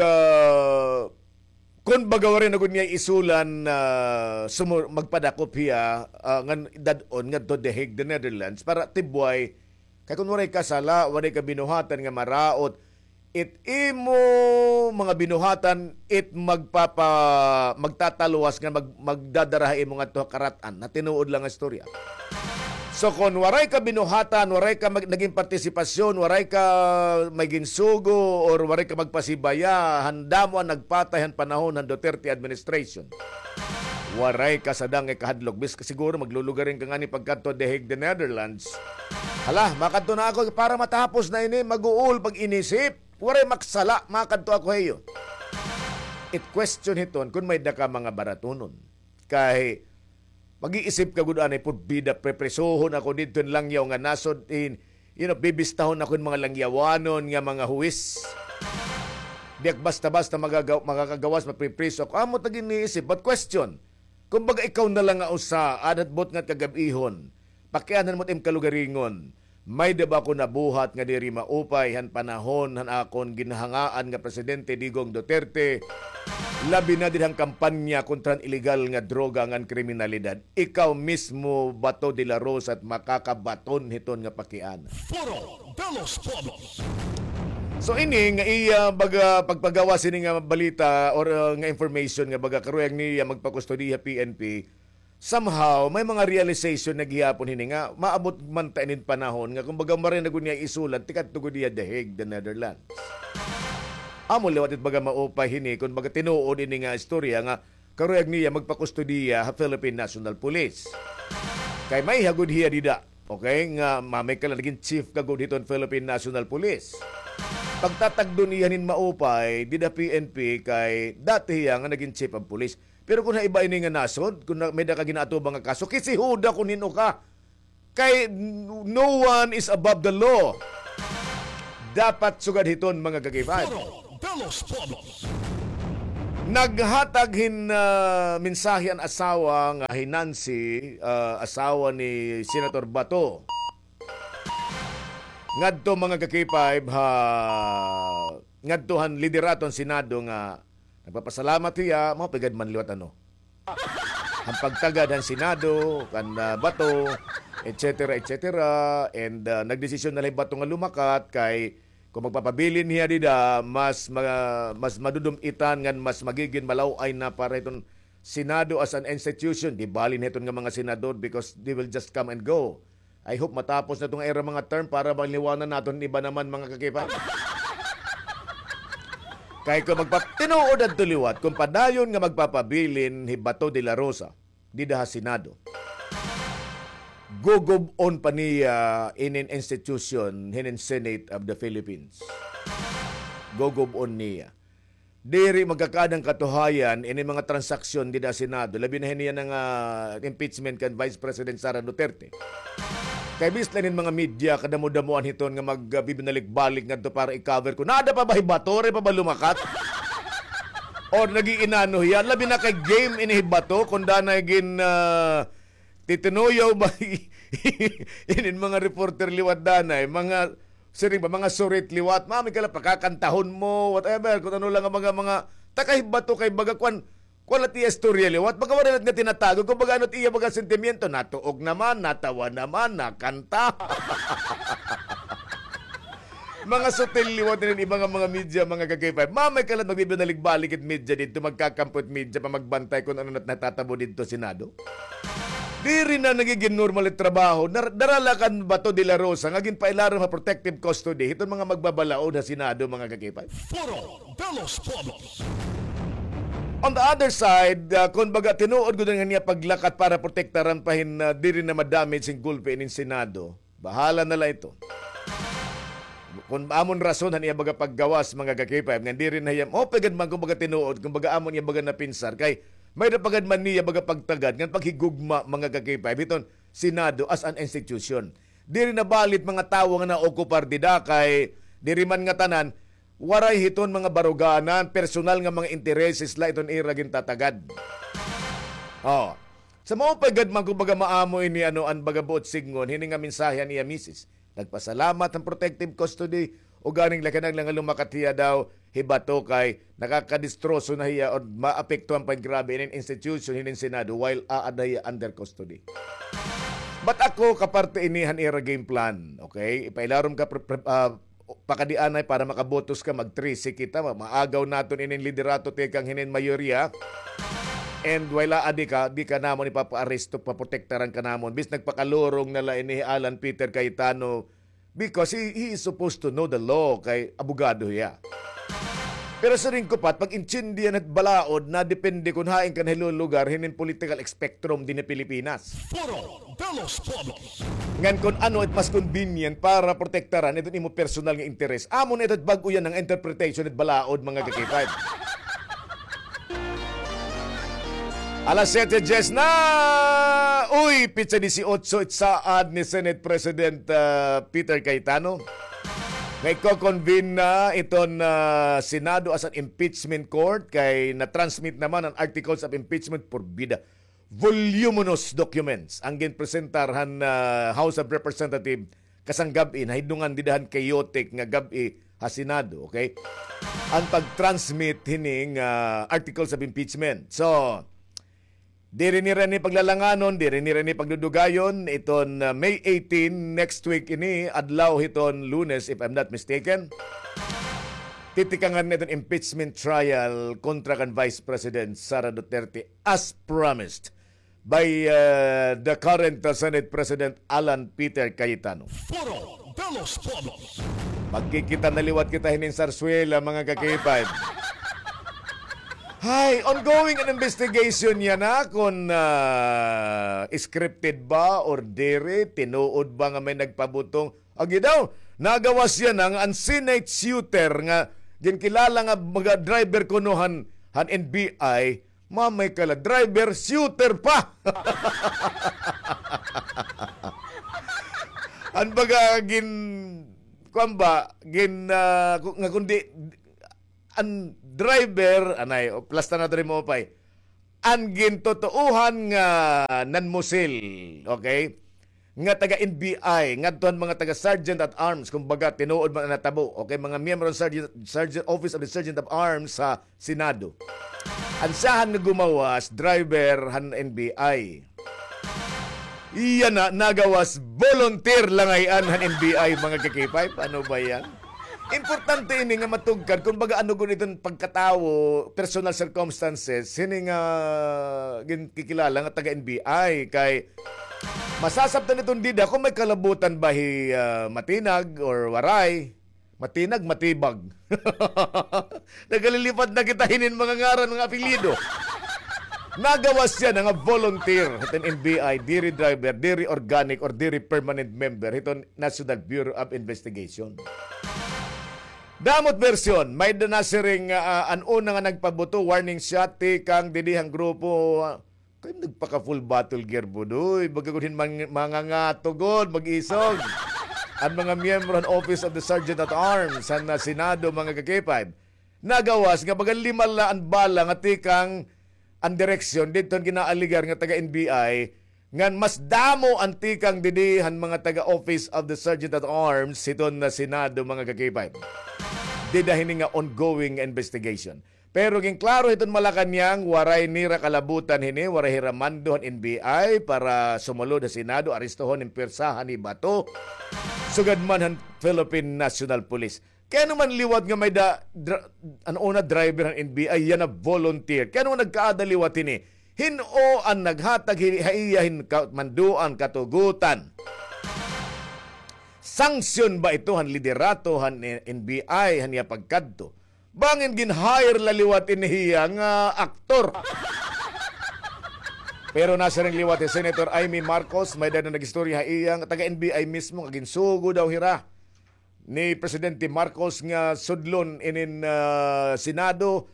kung bagawarin na niya isulan magpadakop hiya ngan dadon nga to The Hague, the Netherlands para tibuay kay kung waray kasala, waray ka binuhatan nga maraot it imo mga binuhatan it magtataluwas nga magdadaraha imo nga to karatan na tinuod lang ang istorya. So kung waray ka binuhatan, waray ka naging partisipasyon, waray ka may ginsugo, or waray ka magpasibaya, handa mo ang nagpatayan panahon ng Duterte administration. Waray ka sadang ikahadlog. Bis siguro maglulugarin ka nga ni pagkanto The Hague, the Netherlands. Hala, makanto na ako para matapos na ini, mag-uul pag inisip. Waray maksala, makanto ako heyo. It question hiton kung may daka mga baratunon. Kay mag-iisip ka gud anay pud bida prepresohon ako dito in langyaw nga nasod in bibistahon ako in mga langyawanon nga mga huwis. Diyak basta-basta magakagawas maprepreso ako. Amo tagin niisip but question. Kung baga ikaw na lang nga usa adat bot nga kagabihon. Pakianan mo tim kalugaringon. May diba ko nabuhat nga diri maupay han panahon han akon ginahangaan nga presidente Digong Duterte. Labi na din ang kampanya kontra illegal nga droga ngan kriminalidad. Ikaw mismo Bato de la Rosa at makakabaton hiton nga pakian. Foro de los Pueblos. So ini nga iya baga pagpagawa sini nga balita or nga information nga baga karuyag niya magpakustudiya PNP. Somehow may mga realization na gihapon hini nga maabot man ta inin panahon nga kumbaga marin na gunya isulat tikat tugod diya The Hague, the Netherlands. Amo lewat it baga maupay hini kung baga tinuod ini nga istorya nga karuyag niya magpakustudiya sa Philippine National Police. Kay may hagod hiya dida. Okay, nga mamay ka naging chief kagod hiton Philippine National Police. Pagtatagdo niya nin maupay, dida PNP kay dati hiya nga naging chief of police. Pero kung naiba ini nga nasod, kung may da ka ginatubang nga kaso, kisihuda kung nino ka. Kay no one is above the law. Dapat sugad hiton mga kagibay. Foro de los Pueblos. Naghatag mensahe ang asawa nga Hinansi, asawa ni Senator Bato. Ngadto mga kakipay ngadtohan lideraton Senado nga nagpapasalamat hiya mo pigad man liwat ano. Ang pagtagad ng Senado kan Bato etc. and nagdesisyon na lang Bato nga lumakat kay kung magpapabilin niya dida, mas madudumitan ngan mas magiging malaway na para itong Senado as an institution. Di balin itong nga mga senador because they will just come and go. I hope matapos na itong era mga term para maliwanan natin iba naman mga kakipay. Kaya kung tinuod at tuliwat, kung padayon nga magpapabilin ni Bato de la Rosa, di daha Senado. Gogob-on pa niya in an institution in Senate of the Philippines. Gogob-on niya. Diri magkakadang katuhayan in mga transaksyon di da Senado. Labi na niya ng impeachment kan Vice President Sara Duterte. Kay bislan mga media kadamo-damuan hiton nga magbibinalik-balik ngadto para i-cover ko. Nada pa ba hibatore pa ba lumakat? Or nagiinano yan? Labi na kay game inihibato kung danay gin titinuyaw ba inin mga reporter liwat danay, mga siring ba, mga surit liwat, mami kala pakakantahon mo, whatever, kung ano lang ang mga takahibato kay bagakwan, kulat iya istorya liwat, baka wala nga tinatago, kung baga ano't iya baga sentimiento, natuog naman, natawa naman, nakanta. Mga sutil liwat din ibang mga media, mga kagaypay. Mamay kala magbibinalig-balik at media dito, magkakampot media pa magbantay kung ano natatabo dito Senado. Di rin na nagiging normal at trabaho. Daralakan Bato de la Rosa, ngaging pailaran sa protective custody. Ito mga magbabalaod na Senado, mga kakipay. Foro de los Pueblos. On the other side, kung baga tinuod ko na niya paglakat para protektaran pahin na di rin na madamage yung gulpe in Senado, bahala na lang ito. Kung amon rason niya baga paggawas, mga kakipay, nga di rin na yan, pagad man kung baga tinuod, kung baga amon niya baga napinsar, kay may napagad man niya baga pagtagad ngan paghigugma mga kakipay biton Senado as an institution. Diri na balit mga tawo nga naokupar dida kay diri man nga tanan waray hiton mga baruganan, personal nga mga intereses la iton iragin tatagad. Sa mao pagad man kumbaga maamoy ni an baga buot signon hini nga mensahe niya Mrs. Nagpasalamat ang protective custody o ganing lakanang lang lumakatiya daw hibato kay nakakadistroso na hiya o maapektuhan pa grabe in institution in Senado while aaday under custody. But ako kaparte inihan ira game plan, okay? Ipailarom ka pakadianay para makabotos ka mag-3 kita maagaw naton inin liderato tekang hinin mayorya. And while adi ka, di ka namon ipapa-aresto, paprotektaran ka namon. Bis nagpakalurong nala ini Alan Peter Cayetano because he is supposed to know the law kay abogado ya. Pero sa rin ko pat, pag intindihan at balaod na depende kung haing ka na lugar hinin political spectrum din na Pilipinas. Foro de los Pueblos. Ngan kung ano at mas convenient para protektaran ito imo personal nga interes. Amon ito at bago yan ng interpretation at balaod mga kakipay. Alas 7:10 na! Uy, pizza 18 itsaad ni Senate President Peter Cayetano. Ngay ko-convene na iton Senado as an impeachment court kay na-transmit naman ang articles of impeachment por vida. Voluminous documents ang ginpresentarhan House of Representatives kasang gabi na hidungan didahan chaotic nga gabi ha Senado, okay? Ang pag-transmit hining articles of impeachment. So, di rin ni paglalanganon, di rin ni pagdudugayon. Iton May 18, next week ini, adlaw hiton Lunes, if I'm not mistaken. Titikangan iton impeachment trial kontra kan Vice President Sara Duterte as promised by the current Senate President Alan Peter Cayetano. Foro de los Pueblos. Magkikita naliwat kita hinin sarsuela mga kakipay. Hay, ongoing an investigation yan na kung scripted ba or dere, tinuod ba nga may nagpabutong. Agi daw, nagawas yan ang unsinate shooter nga ginkilala nga mga driver kunuhan han NBI, mamay kala, driver shooter pa. An baga nga kundi ang driver anay plus na natin mo pay ang gintotoohan nga nanmusil, okay, nga taga NBI ngadton mga taga Sergeant at Arms kumbaga tinuod man natabo, okay, mga miyembro ng Sergeant Office of the Sergeant of Arms sa Senado. Ansahan nga gumawas driver han NBI. Iya na nagawas volunteer langayan han NBI mga kakipay. Paano ba yan? Importante ini nga matugkad kung baga ano gun itong pagkatawo, personal circumstances, sini nga kikilala nga taga NBI kay masasabtan itong dida kung may kalabutan ba matinag or waray. Matinag, matibag. Nagalilipad na kita hinin mga ngaran ng apelido. Nagawas siya nga volunteer itong NBI, diri driver, diri organic or diri permanent member itong National Bureau of Investigation. Damot version, may danasiring an una nga nagpabuto, warning shot, kang didihang grupo, kaya nagpaka-full battle gear po doy, magagunin mga ngatugod, mag-isog. Ang mga miyembro ng Office of the Sergeant at Arms sa Senado, mga kakipay, nagawas nga bagang limala ang bala nga tikang ang direksyon dito ginaaligar nga taga NBI ngan mas damo ang tikang didihan mga taga Office of the Sergeant at Arms hiton na Senado, mga kakipay. Didahin nga ongoing investigation. Pero ging klaro hiton Malacañang waray nira kalabutan hini, waray hiramando ang NBI para sumalod sa Senado, aristohon ng persahan ni Bato, sugad man ang Philippine National Police. Kaya naman liwat nga may ang una driver ng NBI, yan na volunteer. Kaya naman nagkaadaliwat ini, hino ang naghatag haiyahin manduan katugutan. Sanksyon ba ito han liderato han NBI han ya pagkadto? Bangin gin-hire laliwat inihiya nga aktor. Pero nasa ring liwat ni Senator Amy Marcos, may dahil na nag-istorya iya nga taga NBI mismo, ginsugo daw hira ni Presidente Marcos nga sudlon inin Senado,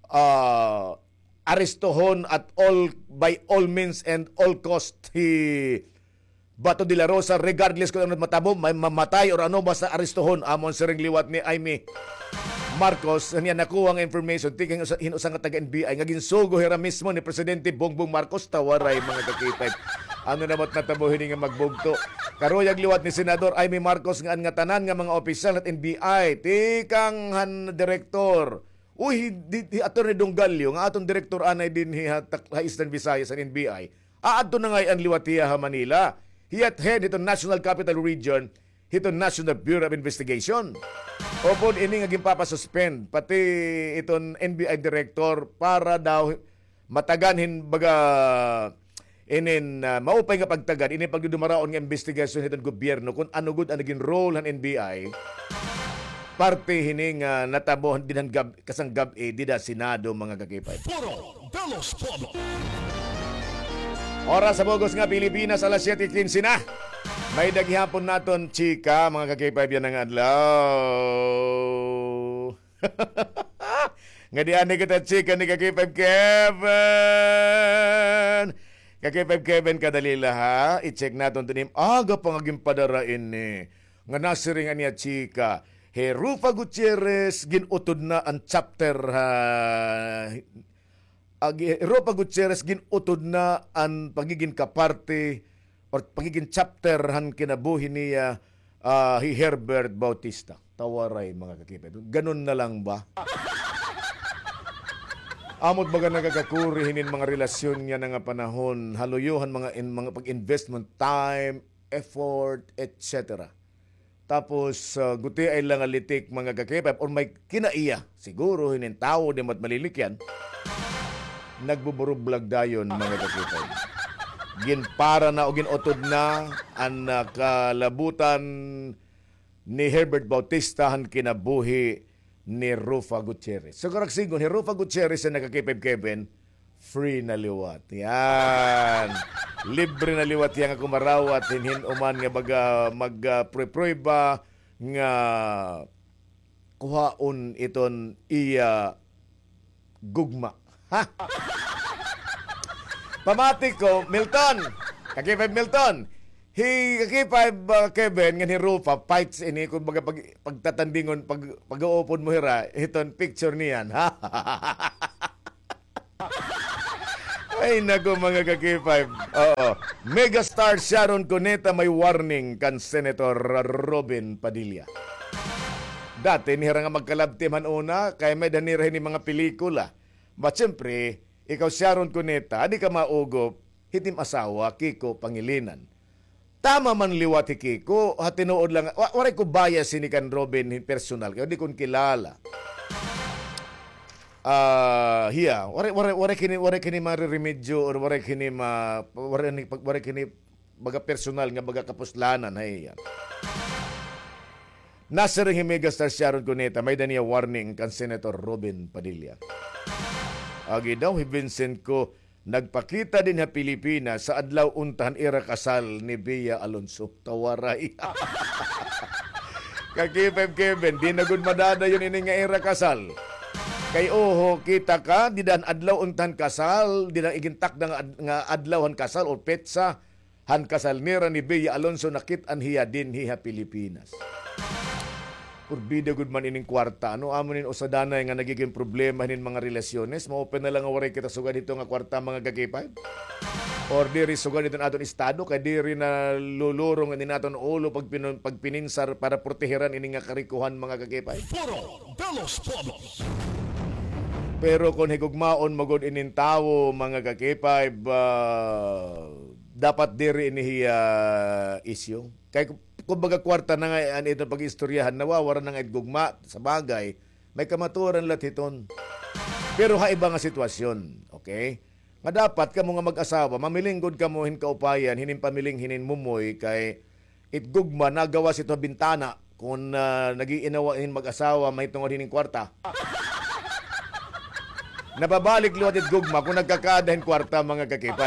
aristohon at by all means and all cost Bato de la Rosa, regardless kung ano matabo, may mamatay or ano, basta aristohon amon sa ring liwat ni Amy Marcos. Niya nakuha ang information tiking hinusang taga NBI nga ginsugo hira mismo ni Presidente Bongbong Marcos, tawaray mga kakipay. Ano namat natabo hini nga magbugto. Karuyag liwat ni Senador Amy Marcos nga tanan nga mga opisyal at NBI tikang han direktor. Uy, Atty. Donggalio nga atong direktor anay din ha Eastern Visayas sa NBI. Aadto na ngay ang liwatiya ha Manila. Hiyat head itong National Capital Region, itong National Bureau of Investigation. Opod ini nga gimpapasuspend pati itong NBI director para daw mataganhin baga inin maupay nga pagtagad ini pagdudumaraon nga investigasyon itong gobyerno kung ano gud ang naging role ng NBI. Parte hini nga natabo din kasang gabi dida Senado, mga kakipay. Foro de los Pueblos. Oras sa Bogos nga Pilipinas, alas 7:15 na. May daghihapon naton chika, mga kakipay, yan ang adlaw. Nga di ani kita chika ni kakipay Kevin. Kakipay Kevin, kadalila ha. I-check naton tinim. Aga pa nga padarain ni. Nga nasiring niya chika. Rufa Gutierrez, ginutod na ang chapter Rufa Gutierrez ginutod na ang pagiging kaparte or pagiging chapter han kinabuhi niya Herbert Bautista. Tawaray, mga kakipay. Ganun na lang ba? Amot baga nagakakuri hinin mga relasyon niya nga panahon, haluyuhan mga pag-investment, time, effort, etc. Tapos guti ay lang alitik, mga kakipay, or may kinaiya. Siguro hinin tao di mat malilikyan. Nagbuburublag dayon, mga kakipay. Ginpara na o ginotod na ang kalabutan ni Herbert Bautista han kinabuhi ni Rufa Gutierrez. So karag sigon, ni Rufa Gutierrez na nagka-Kevin, free na liwat. Yan. Libre na liwat yan ako marawat. Hinhin uman nga baga mag-prueba nga kuhaon iton iya gugma. Ha? Pamati ko, Milton. Kaki-5 Milton. Kaki-5 Kevin, nga ni Rufa, fights ini, kung baga pagtatandingon, pag-uupon mo hira, iton picture niyan. Ha? Ay, naku mga kaki-5. Oo. Megastar Sharon Cuneta may warning kan Senator Robin Padilla. Dati, nihira nga magkalabtiman una, kaya may danirahin ni mga pelikula. But siyempre, ikaw Sharon Cuneta, di ka maugop, hitim asawa, Kiko Pangilinan. Tama man liwat ni Kiko, tinuod lang, waray ko bias ni kan Robin personal, kaya di ko kilala. Waray kini mariremedyo or waray kini baga personal nga baga kapuslanan, hay yan. Nasa ring megastar Sharon Cuneta, may daniya warning kan Senator Robin Padilla. Agi daw, Vincent ko, nagpakita din sa Pilipinas sa adlaw untahan ira kasal ni Bea Alonso. Tawaray. Kaki-5 Kevin, di na gud madada yun ini nga ira kasal. Kay oho, kita ka, di dan adlaw untahan kasal, di dan igintak na nga adlawhan kasal o petsa, han kasal nira ni Bea Alonso nakit-an hiya din hiya Pilipinas. Purbida gud man ining kwarta, ano amonin usadana nga nagiging problema nin mga relasyones, ma-open na lang nga waray kita sugad dito nga kwarta mga gagipay. Or diri sugad dito aton estado kay diri na lulurong ni naton ulo pag pininsar para proteheran ini nga karikuhan mga gagipay. Foro de los Pueblos. Pero kung higugmaon magod inin tawo mga gagipay, dapat diri ini issue. Kay kumbaga kwarta na nga ito pag-istoryahan, nawawara na nga gugma sa bagay, may kamaturan latiton. Pero iba nga sitwasyon, okay? Nga dapat kamo nga mag-asawa, mamilinggod kamo hin kaupayan, hinin pamiling hinin mumoy, kay itgugma nagawa sito bintana, kung nagiinawa hin mag-asawa, may tungod hining kwarta. Nababalik luwat itgugma kung nagkakaadahin kwarta mga kakipay.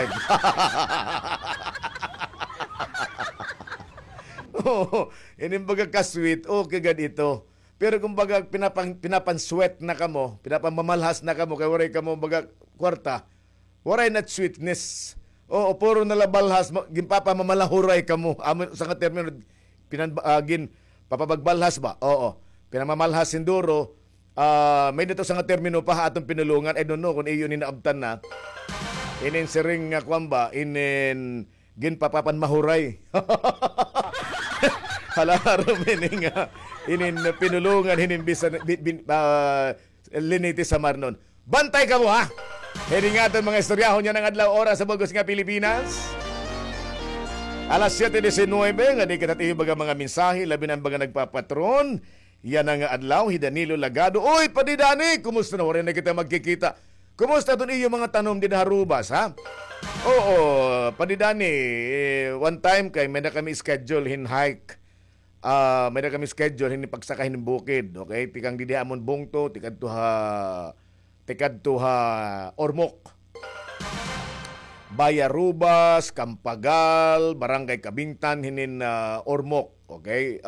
Oh, inimbaga ka-sweet, okay gad ito. Pero kung baga pinapansweat na kamo, pinapamamalhas na kamo, kaya waray kamo baga kwarta, waray na sweetness. Oo, puro nalabalhas, ginpapamamalahuray kamo. Sa nga termino, papabagbalhas ba? Oo, pinamamalhas sinduro, may dito sa nga termino pa atong pinulungan, I don't know kung iyon inaabtan na, inin siring nga kwamba, inin ginpapapan mahuray. Halaro mening inin pinulungan hinin bisan liniti sa marnon. Bantay ka mo ha. Hini nga aton mga istoryahon niya ng adlaw oras sa Bugos nga Pilipinas. Alas 7:19 nga di katatiyo baga mga mensahe labi nang baga nagpapatron. Yan ang adlaw Danilo Lagado. Oy, padidani, kumusta na wala na kita magkikita? Kumusta dun iyo mga tanom din harubas ha? Oo, padidani, one time kay may na kami schedule hin hike. May na kami schedule hin pagsakahin ng bukid, okay? Tikang didiamon bungto, tikad to ha Ormoc. Bayarubas, Kampagal, Barangay Kabingtan hinin Ormoc, okay?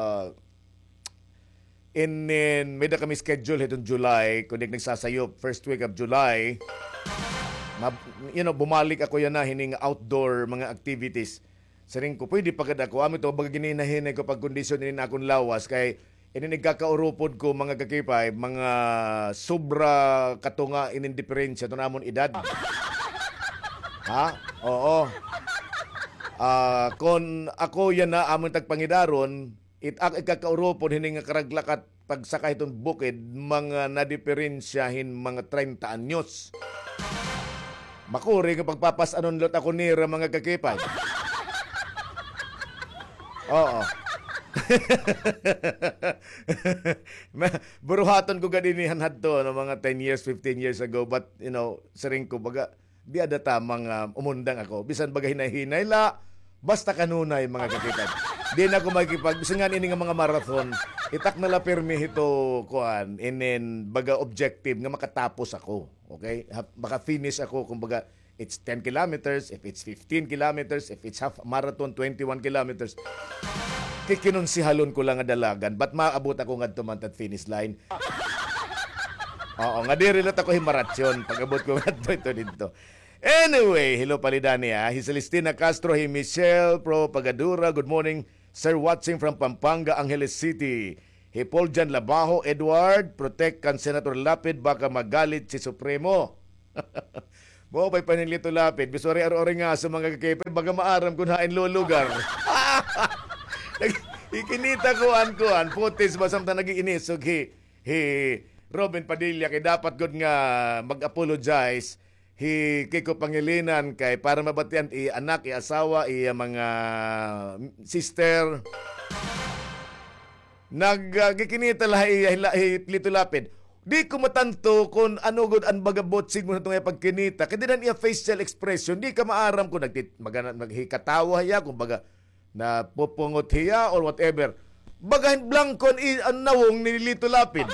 In may na kami schedule itong July, kung nagsasayop, first week of July. Bumalik ako yan na hining outdoor mga activities. Saring ko, pwede pagad ako. Ito, baga gininahinay ko pag kondisyon inin akong lawas. Kay nagkakaurupod ko mga kakipay, mga sobra katunga inin diferensya ito namon edad. Ha? Oo. Kung ako yan na amon tagpangidaron, ikakaurupod hining karaglakat pagsaka itong bukid, mga nadiferensyahin mga 30 anyos. Makuri kapag papasanon lot ako nira mga kakipay. Oo. Buruhaton ko ganinihan hadto no, mga 10 years, 15 years ago. But, saring ko baga, di ada tamang umundang ako. Bisan baga hinay-hinay la, Basta kanunay mga kakipad. Di na ako makikipag. Gusto nga ini nga mga marathon. Itak na la permi ito kuan. Inin baga objective nga makatapos ako. Okay? Baka finish ako kung baga it's 10 kilometers, if it's 15 kilometers, if it's half marathon, 21 kilometers. Kikinunsihalon ko lang nga dalagan. Ba't maabot ako nga tumantat finish line? Oo, nga di rin ako himaratsyon. Pag-abot ko nga ito dito. Anyway, hello Palidani ha. Hi Celestina Castro, hi Michelle Pro Pagadura. Good morning, sir, watching from Pampanga, Angeles City. Hi Paul Jan Labajo, Edward, protect kan Senator Lapid, baka magalit si Supremo. Mo pa'y panilito Lapid. Biswari aro-ori nga sa mga kakipid, baga maaram kung hain lulugar. Ikinita kuan, putis ba samtang nag-iinisog, hi Robin Padilla, kay dapat good nga mag-apologize. Kiko Pangilinan kay para mabatian anak, asawa, mga sister. Nagkikinita lahi Lito Lapid. Di ko matanto kung ano good ang bagabotsig mo na itong pagkinita. Kaya din iya facial expression. Di ka maaram kung maghikatawa hiya, kung baga na pupungot hiya or whatever. Bagahin blankon ang nawong ni Lito Lapid.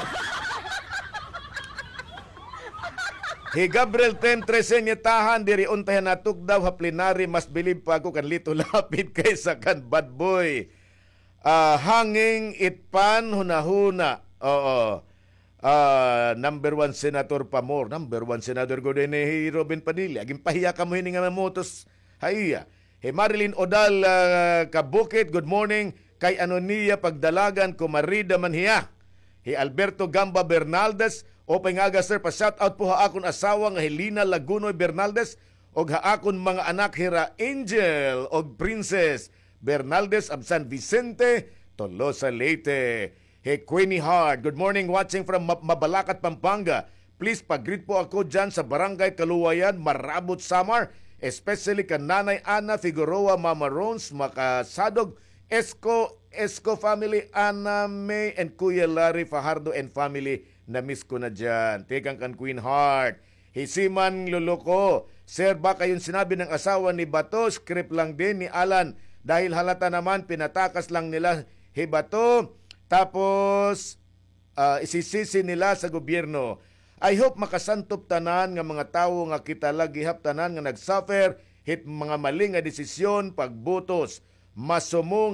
Hi Gabriel Tem Tresenya tahan diri untahan natuk daw ha plenary, mas bilib pa ako kan Lito Lapid kaysa kan bad boy. Hanging itpan hunahuna. Oo. Number 1 Senator Pamor, number 1 Senator Godin ni Robin Padilla. Gimpahiya ka mo hini nga motos haiya. Hi Marilyn Odal Kabukit, good morning. Kay Anonia pagdalagan ko marida man hiya. Hi Alberto Gamba Bernaldez, opay nga sir, pa-shout out po ha akon asawa nga Helena Lagunoy Bernaldez og ha akon mga anak hira Angel og Princess Bernaldez of San Vicente, Tolosa, Leyte. Hey Queenie Hard, good morning, watching from Mabalacat, Pampanga. Please pag-greet po ako dyan sa Barangay Kaluwayan, Marabot, Samar, especially kan Nanay Ana Figueroa, Mama Rons, Makasadog, Esco family, Ana May and Kuya Larry Fajardo and family. Na-miss ko na dyan. Tekang kan Queen Heart. Hisiman Luloko. Sir, baka yung sinabi ng asawa ni Bato, script lang din ni Alan. Dahil halata naman, pinatakas lang nila Bato. Tapos, isisisi nila sa gobyerno. I hope makasantop tanan nga mga tao nga kita lagi haptanan nga nagsuffer hit mga mali nga desisyon pagbutos. Masumo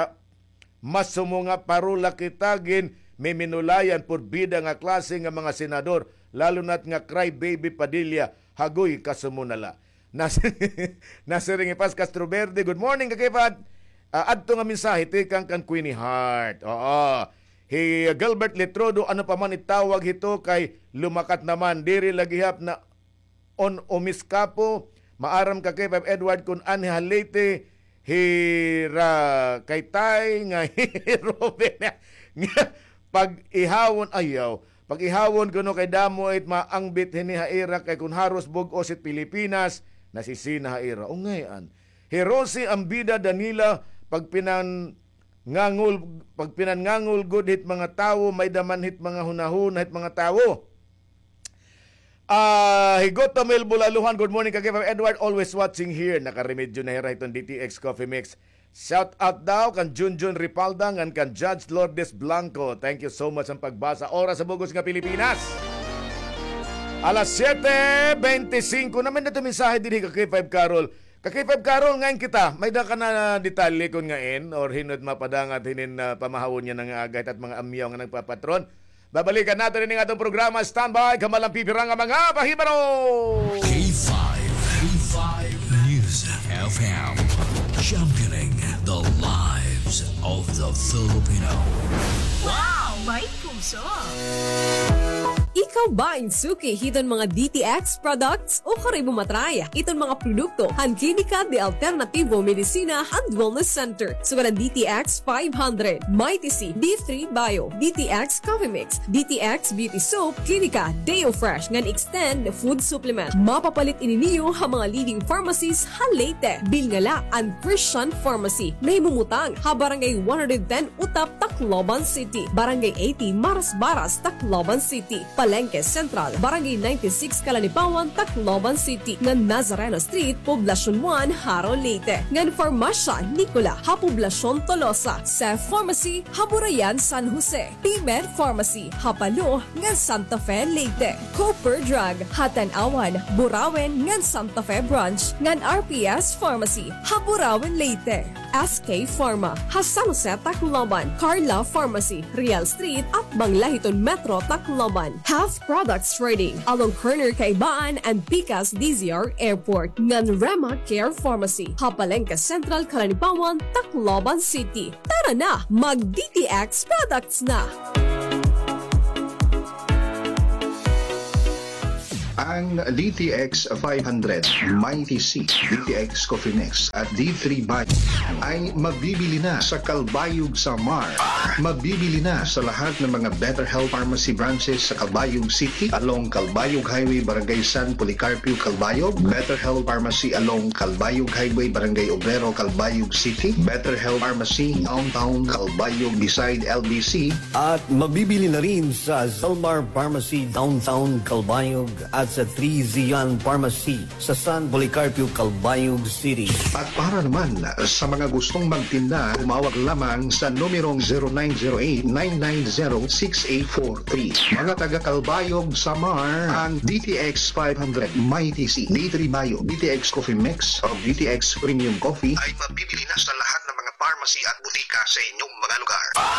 nga parula kitagin may minulayan por bida nga klase nga mga senador, lalo na't nga cry baby Padilla, hagoy kasumunala. Nasiring Ipas Castro Verde, good morning kakipad. Adto nga mensahe tikang kan Queenie Heart. Oo. Hi Gilbert Letrodo, ano pa man itawag ito kay lumakat naman diri lagihap na on omiskapo. Maaram ka kay Edward kun anhi halete hira kay tay nga Robin pag ihawon ayaw, pag ihawon kuno kay damo it maangbit hini haira kay kun haros bug-osit Pilipinas nasisina haira. Ungayan. Hirosi Ambida Danila pag pinangangol good hit mga tawo, may daman hit mga hunahuna hit mga tawo. Higota Mel Bulaluhan, good morning kay Edward, always watching here. Nakaremedyo na hira itong DTX Coffee Mix. Shout out daw kan Junjun Ripaldang and kan Judge Lourdes Blanco. Thank you so much ang pagbasa. Oras sa Bugos nga Pilipinas. Alas 7:25 naman na ito mensahe din kay 5 Carol. Kay 5 Carol ngayon kita, may da ka na detalye kung ngayon or hinot mapadangat hinin pamahawon niya ng agay at mga amyaw nga nagpapatron. Babalikan natin ang atong programa. Standby, kamalang pipirang ang mga pahibaro! K5 News FM, championing the lives of the Filipino. Wow! May puso! Ikaw ba insuki hiton mga DTX products o kare bumatraya? Iton mga produkto han Klinika de Alternativo Medicina and Wellness Center. Sugaran DTX 500, Mighty C, D3 Bio, DTX Coffee Mix, DTX Beauty Soap, Klinika Deo Fresh ngan extend food supplement. Mapapalit ininiyo ha mga leading pharmacies ha Leyte, Bilngala and Christian Pharmacy. Nahimumutang ha Barangay 110 Utap, Tacloban City, Barangay 80 Maras Baras, Tacloban City. Palengke Central, Barangay 96 Kalanipawan, Tacloban City, ngan Nazareno Street, Poblacion 1, Haro, Leyte, ngan Farmacia Nicola, Poblacion Tolosa, Sef Pharmacy, Haburayan, San Jose, P-Med Pharmacy, Hapalo, ngan Santa Fe, Leyte, Cooper Drug, Hatan-Awan, Burawen, ngan Santa Fe Branch, ngan RPS Pharmacy, Haburawen, Leyte, SK Pharma, San Jose, Tacloban, Carla Pharmacy, Real Street at Banglahiton Metro, Tacloban. Half Products Trading along Corner Kaibaan and Picas DZR Airport. Ngan Rema Care Pharmacy, Hapalengke Central, Kalanipawan, Tacloban City. Tara na, mag-DTX Products na! Ang DTX 500, Mighty C, DTX Coffee Mix at D3 Bite ay mabibili na sa Calbayog Samar. Mabibili na sa lahat ng mga Better Health Pharmacy branches sa Calbayog City along Calbayog Highway, Barangay San Policarpio, Calbayog. Better Health Pharmacy along Calbayog Highway, Barangay Obrero, Calbayog City. Better Health Pharmacy Downtown Calbayog beside LBC. At mabibili na rin sa Zalmar Pharmacy Downtown Calbayog at sa 3 Zian Pharmacy sa San Policarpio, Calbayog City. At para naman sa mga gustong magtinda, tumawag lamang sa numerong 0908-990-6843. Mga taga-Calbayog, Samar, ang DTX 500 Mighty C, D3 Bio, DTX Coffee Mix o DTX Premium Coffee ay mabibili na sa lahat ng mga pharmacy at butika sa inyong mga lugar.